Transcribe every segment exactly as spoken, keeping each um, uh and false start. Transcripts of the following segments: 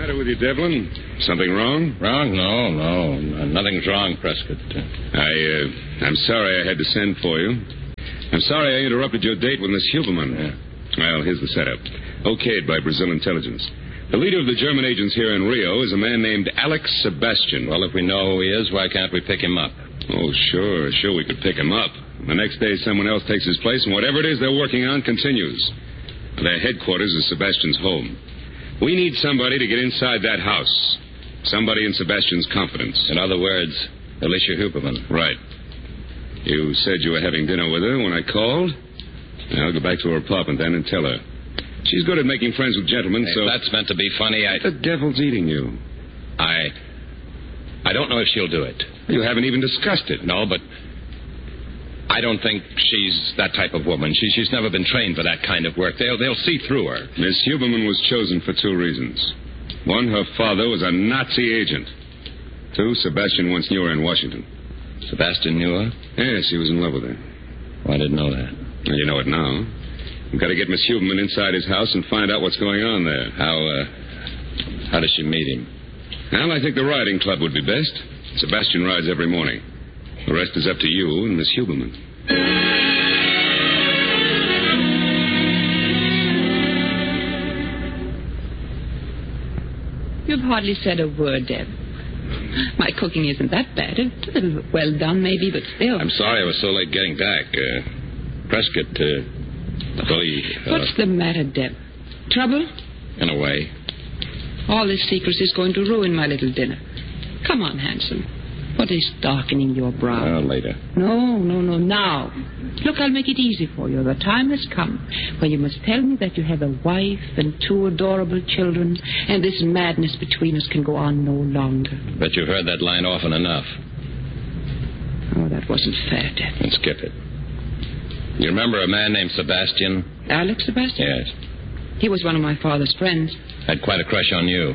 matter with you, Devlin? Something wrong? Wrong? No, no. no nothing's wrong, Prescott. I, uh, I'm sorry I had to send for you. I'm sorry I interrupted your date with Miss Huberman. Yeah. Well, here's the setup. Okayed by Brazil intelligence. The leader of the German agents here in Rio is a man named Alex Sebastian. Well, if we know who he is, why can't we pick him up? Oh, sure, sure we could pick him up. The next day, someone else takes his place, and whatever it is they're working on continues. Their headquarters is Sebastian's home. We need somebody to get inside that house. Somebody in Sebastian's confidence. In other words, Alicia Huberman. Right. You said you were having dinner with her when I called? I'll go back to her apartment then and tell her. She's good at making friends with gentlemen, hey, so... If that's meant to be funny, I... The devil's eating you. I... I don't know if she'll do it. You haven't even discussed it. No, but... I don't think she's that type of woman. She, she's never been trained for that kind of work. They'll, they'll see through her. Miss Huberman was chosen for two reasons. One, her father was a Nazi agent. Two, Sebastian once knew her in Washington. Sebastian knew her? Yes, he was in love with her. Well, I didn't know that. Well, you know it now. We've got to get Miss Huberman inside his house and find out what's going on there. How, uh... How does she meet him? Well, I think the riding club would be best. Sebastian rides every morning. The rest is up to you and Miss Huberman. You've hardly said a word, Deb. My cooking isn't that bad. It's a little well done, maybe, but still. I'm sorry I was so late getting back. Uh, Prescott, uh, Billy... Uh, What's the matter, Deb? Trouble? In a way. All this secrecy is going to ruin my little dinner. Come on, handsome. What is darkening your brow? Oh, later. No, no, no, now. Look, I'll make it easy for you. The time has come when you must tell me that you have a wife and two adorable children, and this madness between us can go on no longer. But you've heard that line often enough. Oh, that wasn't fair, Deb. Then skip it. You remember a man named Sebastian? Alex Sebastian? Yes. He was one of my father's friends. Had quite a crush on you.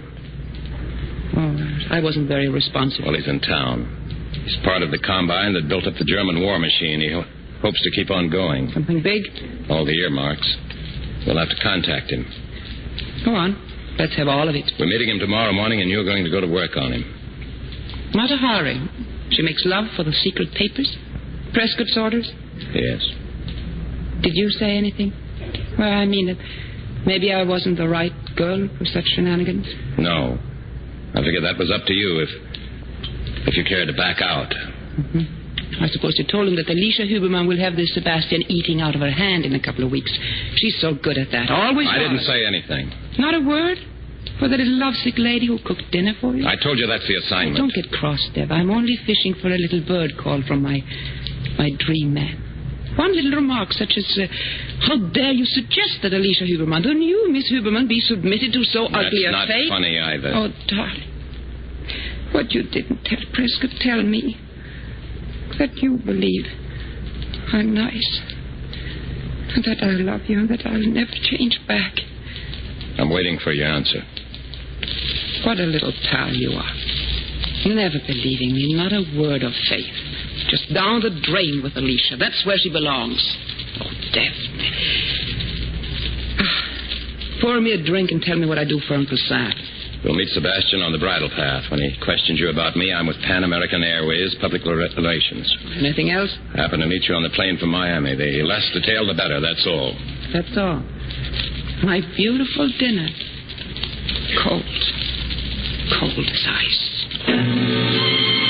Oh, I wasn't very responsive. Well, he's in town. He's part of the combine that built up the German war machine. He ho- hopes to keep on going. Something big? All the earmarks. We'll have to contact him. Go on. Let's have all of it. We're meeting him tomorrow morning, and you're going to go to work on him. Not a hurry. She makes love for the secret papers? Prescott's orders? Yes. Did you say anything? Well, I mean that maybe I wasn't the right girl for such shenanigans. No. I figured that was up to you if if you cared to back out. Mm-hmm. I suppose you told him that Alicia Huberman will have this Sebastian eating out of her hand in a couple of weeks. She's so good at that. Always I was. didn't say anything. Not a word? For the little lovesick lady who cooked dinner for you? I told you that's the assignment. Don't get cross, Deb. I'm only fishing for a little bird call from my my dream man. One little remark such as, uh, how dare you suggest that Alicia Huberman, and you, Miss Huberman, be submitted to so That's ugly a not fate? funny either. Oh, darling. What you didn't tell Prescott, tell me. That you believe I'm nice. And that I love you and that I'll never change back. I'm waiting for your answer. What a little pal you are. Never believing me, not a word of faith. Just down the drain with Alicia. That's where she belongs. Oh, Deb. Ah, pour me a drink and tell me what I do for Uncle Sam. We'll meet Sebastian on the bridle path. When he questions you about me, I'm with Pan American Airways, Public Relations. Anything else? Happened to meet you on the plane from Miami. The less detail, the better, that's all. That's all. My beautiful dinner. Cold. Cold as ice.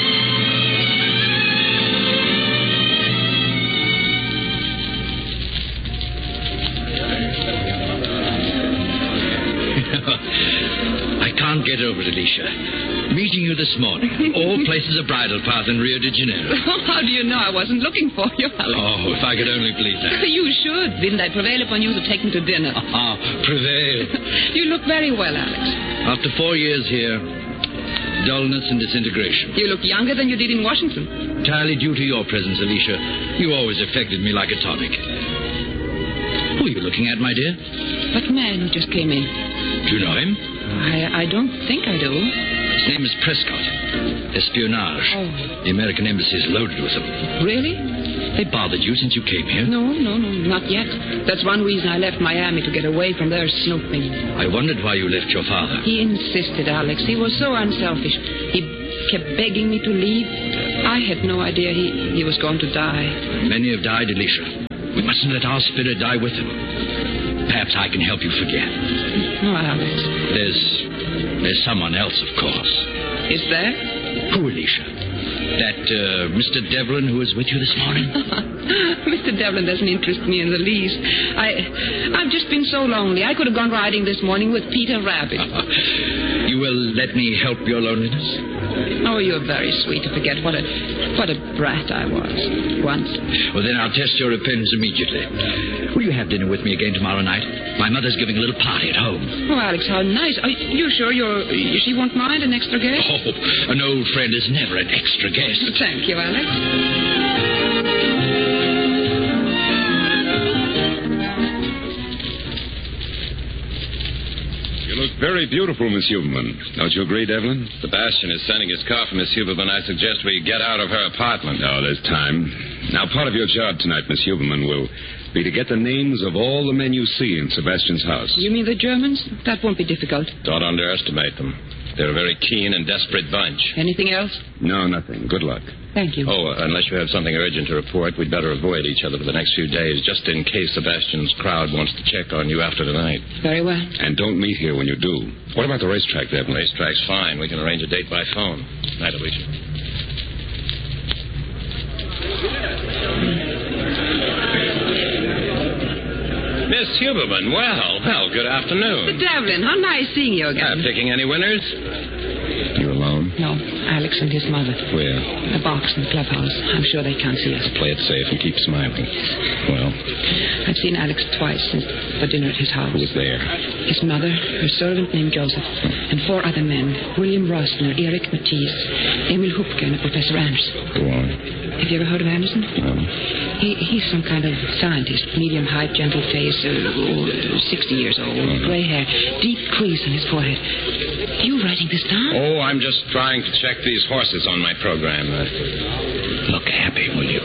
Can't get over it, Alicia. Meeting you this morning. All places a bridal path in Rio de Janeiro. How do you know I wasn't looking for you, Alex? Oh, if I could only believe that. You should. Didn't I prevail upon you to take me to dinner? Ah, prevail. You look very well, Alex. After four years here, dullness and disintegration. You look younger than you did in Washington. Entirely due to your presence, Alicia. You always affected me like a tonic. Who are you looking at, my dear? That man who just came in. Do you know him? I, I don't think I do. His name is Prescott. Espionage. Oh. The American embassy is loaded with them. Really? They bothered you since you came here? No, no, no, not yet. That's one reason I left Miami, to get away from their snooping. I wondered why you left your father. He insisted, Alex. He was so unselfish. He kept begging me to leave. I had no idea he, he was going to die. Many have died, Alicia. We mustn't let our spirit die with them. Perhaps I can help you forget. Oh, Alex. There's... there's someone else, of course. Is there? Who, Alicia? That uh, Mister Devlin who was with you this morning? Mister Devlin doesn't interest me in the least. I, I've just been so lonely. I could have gone riding this morning with Peter Rabbit. You will let me help your loneliness? Oh, you're very sweet to forget what a what a brat I was once. Well, then I'll test your repentance immediately. Will you have dinner with me again tomorrow night? My mother's giving a little party at home. Oh, Alex, how nice. Are you sure you're she won't mind an extra guest? Oh, an old friend is never an extra guest. Thank you, Alex. You look very beautiful, Miss Huberman. Don't you agree, Devlin? Sebastian is sending his car for Miss Huberman. I suggest we get out of her apartment. Oh, there's time. Now, part of your job tonight, Miss Huberman, will be to get the names of all the men you see in Sebastian's house. You mean the Germans? That won't be difficult. Don't underestimate them. They're a very keen and desperate bunch. Anything else? No, nothing. Good luck. Thank you. Oh, uh, unless you have something urgent to report, we'd better avoid each other for the next few days, just in case Sebastian's crowd wants to check on you after tonight. Very well. And don't meet here when you do. What about the racetrack, Devlin? Racetrack's fine. We can arrange a date by phone. Night, Alicia. Miss Huberman, well, well, good afternoon. Mister Devlin, how nice seeing you again. Uh, picking any winners? You alone? No, Alex and his mother. Where? The box in the clubhouse. I'm sure they can't see us. Play it safe and keep smiling. Well, I've seen Alex twice since for dinner at his house. who was there? His mother, her servant named Joseph, and four other men. William Rosner, Eric Matisse, Emil Hupke, and Professor Anderson. Go on. Have you ever heard of Anderson? No. He, he's some kind of scientist. Medium height, gentle face, uh, oh, sixty years old, Mm-hmm. gray hair, deep crease on his forehead. You writing this down? Oh, I'm just trying to check these horses on my program. Uh, look happy, will you?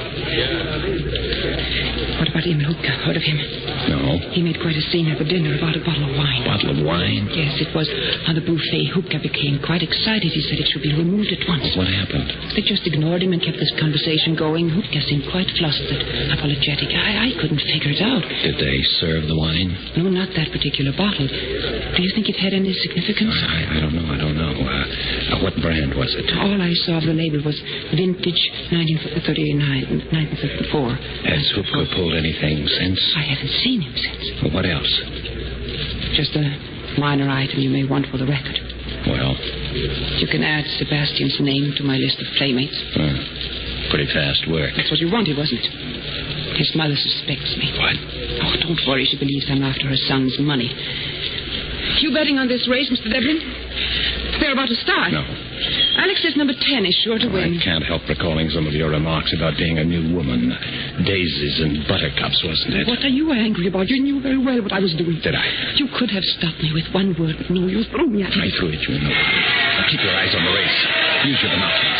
What about Emil Hupke? Heard of him? No. He made quite a scene at the dinner about a bottle of wine. Bottle of wine? Yes, it was on the buffet. Hupke became quite excited. He said it should be removed at once. What happened? They just ignored him and kept this conversation going. Hupke seemed quite flustered, apologetic. I, I couldn't figure it out. Did they serve the wine? No, not that particular bottle. Do you think it had any significance? I, I don't know. I don't know. Uh, uh, what brand was it? All I saw of the label was vintage nineteen thirty-nine, nineteen thirty-four. Has Hupke pulled anything since? I haven't seen him since. Well, what else? Just a minor item you may want for the record. Well, You can add Sebastian's name to my list of playmates. uh, pretty fast work. That's what you wanted, wasn't it? His mother suspects me. What? Oh, don't worry. She believes I'm after her son's money. You betting on this race, Mister Devlin? They're about to start. No. Alex says number ten is sure to win. I can't help recalling some of your remarks about being a new woman. Daisies and buttercups, wasn't it? What are you angry about? You knew very well what I was doing. Did I? You could have stopped me with one word, but no, you threw me at I me. threw at you, no. Now keep your eyes on the race. Use your binoculars.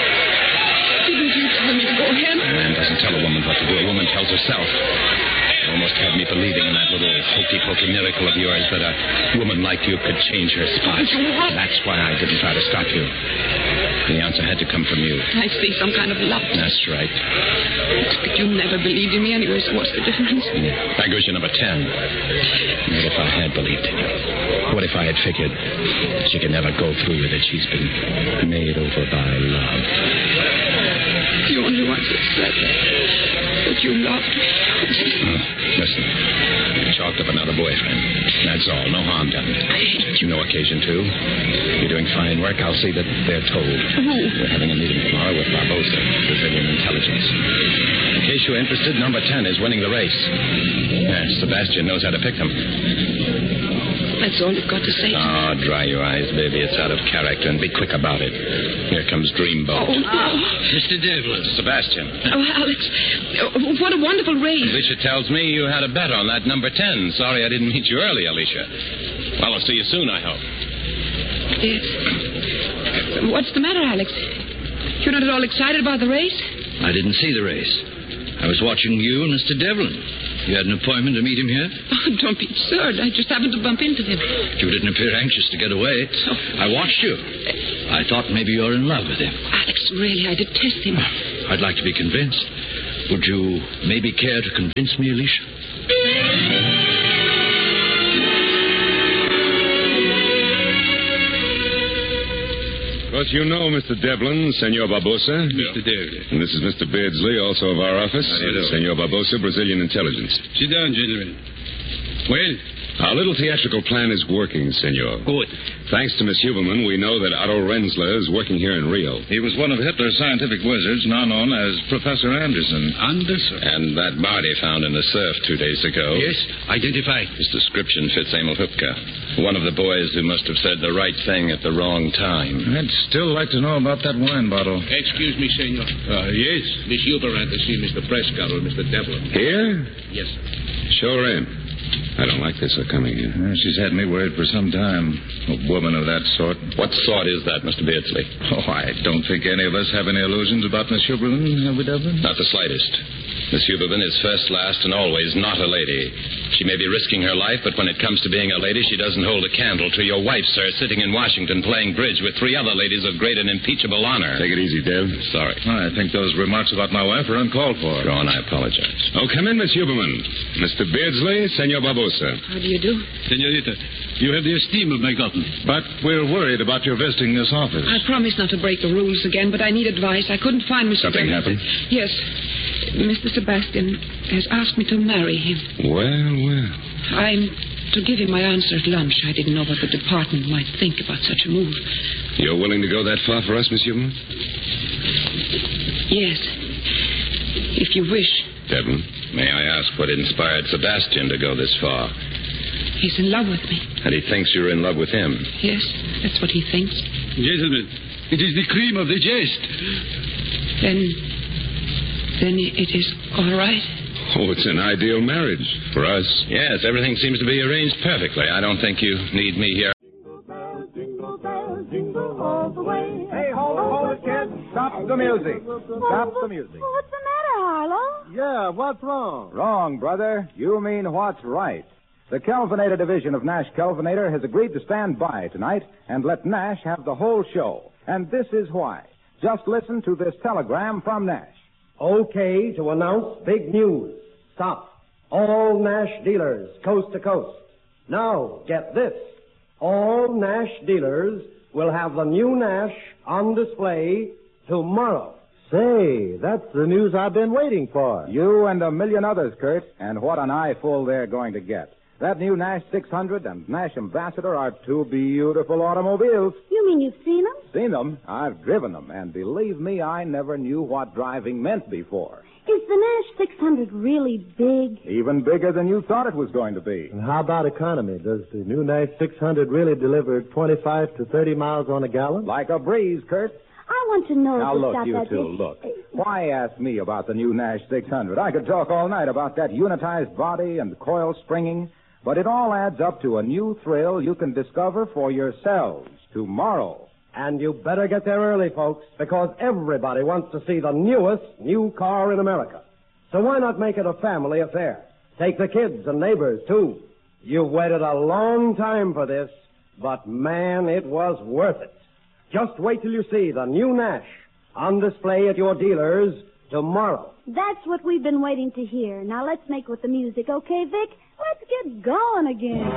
Didn't you tell me to go ahead? A man doesn't tell a woman what to do. A woman tells herself. You almost had me believing in that little hokey-pokey miracle of yours that a woman like you could change her spots. That's why I didn't try to stop you. The answer had to come from you. I see some kind of luck. That's right. But you never believed in me anyway, so what's the difference? That goes you number ten. What if I had believed in you? What if I had figured she could never go through with it? She's been made over by love. You only once said that you loved me. Oh, listen, you chalked up another boyfriend. That's all. No harm done. You no occasion to. You're doing fine work. I'll see that they're told. Who? We're having a meeting tomorrow with Barbosa, Brazilian intelligence. In case you're interested, number ten is winning the race. Yes, Sebastian knows how to pick them. That's all you've got to say. Oh, dry your eyes, baby. It's out of character, and be quick about it. Here comes Dreamboat. Oh, no. Mister Devlin. Sebastian. Oh, Alex, oh, what a wonderful race. Alicia tells me you had a bet on that number ten. Sorry I didn't meet you early, Alicia. Well, I'll see you soon, I hope. Yes. What's the matter, Alex? You're not at all excited about the race? I didn't see the race. I was watching you and Mister Devlin. You had an appointment to meet him here? Oh, don't be absurd. I just happened to bump into him. You didn't appear anxious to get away. Oh. I watched you. I thought maybe you were in love with him. Alex, really, I detest him. I'd like to be convinced. Would you maybe care to convince me, Alicia? Of course, you know Mister Devlin, Senor Barbosa. Mister Devlin. And this is Mister Beardsley, also of our office. How do you do? Senor Barbosa, Brazilian intelligence. Sit down, gentlemen. Well? Our little theatrical plan is working, Senor. Good. Thanks to Miss Huberman, we know that Otto Renzler is working here in Rio. He was one of Hitler's scientific wizards, now known as Professor Anderson. Anderson? And that body found in the surf two days ago. Yes, identify. His description fits Emil Hupka, one of the boys who must have said the right thing at the wrong time. I'd still like to know about that wine bottle. Excuse me, senor. Uh, yes? Miss Huberman to see Mister Prescott or Mister Devlin. Here? Yes, sir. Show her in. I don't like this, her coming here. Uh, she's had me worried for some time. A woman of that sort. What sort is that, Mister Beardsley? Oh, I don't think any of us have any illusions about Miss Huberman, have we, Devlin? Not the slightest. Miss Huberman is first, last, and always not a lady. She may be risking her life, but when it comes to being a lady, she doesn't hold a candle to your wife, sir, sitting in Washington playing bridge with three other ladies of great and impeachable honor. Take it easy, Dev. Sorry. I think those remarks about my wife are uncalled for. Go on, I apologize. Oh, come in, Miss Huberman. Mister Beardsley, Senor Barbosa. How do you do? Senorita, you have the esteem of my garden. But we're worried about your visiting this office. I promise not to break the rules again, but I need advice. I couldn't find Mister Something Devlin. happened? Yes. Mister Sebastian has asked me to marry him. Well, well. I'm to give him my answer at lunch. I didn't know what the department might think about such a move. You're willing to go that far for us, Miss Huberman? Yes. If you wish. Devlin? May I ask what inspired Sebastian to go this far? He's in love with me. And he thinks you're in love with him. Yes, that's what he thinks. Gentlemen, it is the cream of the jest. Then... Then it is all right? Oh, it's an ideal marriage for us. Yes, everything seems to be arranged perfectly. I don't think you need me here. Jingle bells, jingle all the way. Hey, hold it, hold it, kids. Stop the music. Stop the music. What's the matter, Harlow? Yeah, what's wrong? Wrong, brother. You mean what's right. The Kelvinator division of Nash Kelvinator has agreed to stand by tonight and let Nash have the whole show. And this is why. Just listen to this telegram from Nash. Okay to announce big news. Stop. All Nash dealers, coast to coast. Now, get this. All Nash dealers will have the new Nash on display tomorrow. Say, that's the news I've been waiting for. You and a million others, Kurt. And what an eyeful they're going to get. That new Nash six hundred and Nash Ambassador are two beautiful automobiles. You mean you've seen them? Seen them? I've driven them. And believe me, I never knew what driving meant before. Is the Nash six hundred really big? Even bigger than you thought it was going to be. And how about economy? Does the new Nash six hundred really deliver twenty-five to thirty miles on a gallon? Like a breeze, Kurt. I want to know Now, if it's look, got you that two, big- look. Why ask me about the new Nash six hundred? I could talk all night about that unitized body and coil springing, but it all adds up to a new thrill you can discover for yourselves tomorrow. And you better get there early, folks, because everybody wants to see the newest new car in America. So why not make it a family affair? Take the kids and neighbors, too. You've waited a long time for this, but, man, it was worth it. Just wait till you see the new Nash on display at your dealers tomorrow. That's what we've been waiting to hear. Now let's make with the music, okay, Vic? Let's get going again.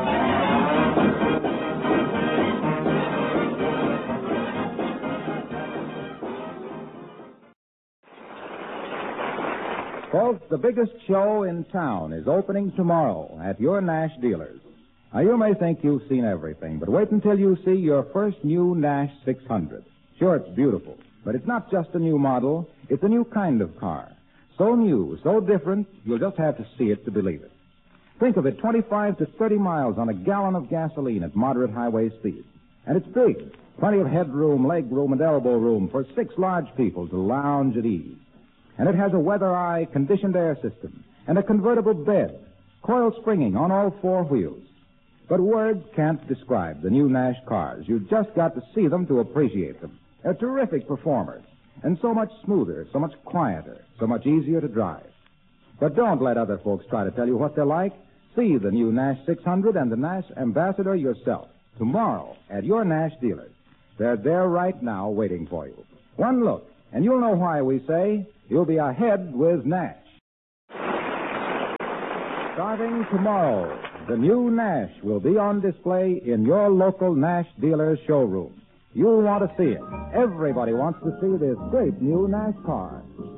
Folks, the biggest show in town is opening tomorrow at your Nash dealers. Now, you may think you've seen everything, but wait until you see your first new Nash six hundred. Sure, it's beautiful, but it's not just a new model. It's a new kind of car. So new, so different, you'll just have to see it to believe it. Think of it, twenty-five to thirty miles on a gallon of gasoline at moderate highway speed. And it's big. Plenty of headroom, leg room, and elbow room for six large people to lounge at ease. And it has a weather eye conditioned air system and a convertible bed, coil springing on all four wheels. But words can't describe the new Nash cars. You've just got to see them to appreciate them. They're terrific performers, and so much smoother, so much quieter, so much easier to drive. But don't let other folks try to tell you what they're like. See the new Nash six hundred and the Nash Ambassador yourself tomorrow at your Nash dealers. They're there right now waiting for you. One look, and you'll know why we say you'll be ahead with Nash. Starting tomorrow, the new Nash will be on display in your local Nash dealer's showroom. You'll want to see it. Everybody wants to see this great new Nash car.